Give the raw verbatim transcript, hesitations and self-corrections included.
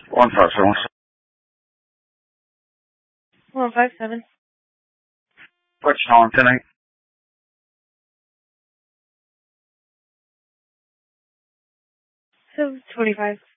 One five seven. One five seven. What's on tonight? So twenty five.